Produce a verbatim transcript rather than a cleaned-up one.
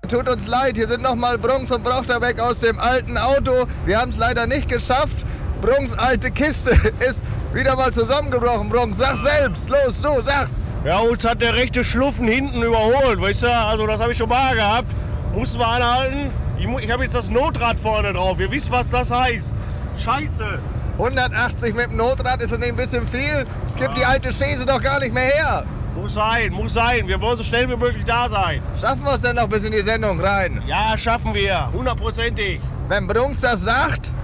tut uns leid, hier sind nochmal Brunks und Brochterbeck aus dem alten Auto. Wir haben es leider nicht geschafft. Brunks alte Kiste ist wieder mal zusammengebrochen. Brunks, sag selbst, los, du, sag's. Ja, uns hat der rechte Schluffen hinten überholt, weißt du? Also das habe ich schon mal gehabt. Mussten wir anhalten. Ich, ich habe jetzt das Notrad vorne drauf. Ihr wisst, was das heißt. Scheiße. hundertachtzig mit dem Notrad ist ein bisschen viel. Es gibt die alte Chaise doch gar nicht mehr her. Muss sein, muss sein. Wir wollen so schnell wie möglich da sein. Schaffen wir es denn noch bis in die Sendung rein? Ja, schaffen wir. Hundertprozentig. Wenn Brunks das sagt,